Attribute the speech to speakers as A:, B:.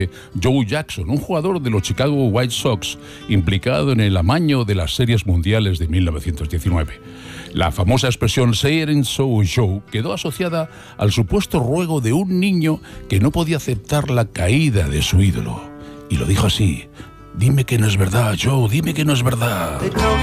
A: Joe Jackson, un jugador de los Chicago White Sox implicado en el amaño de las series mundiales de 1919. La famosa expresión "say it ain't so, Joe" quedó asociada al supuesto ruego de un niño que no podía aceptar la caída de su ídolo. Y lo dijo así: "Dime que no es verdad, Joe, dime que no es verdad".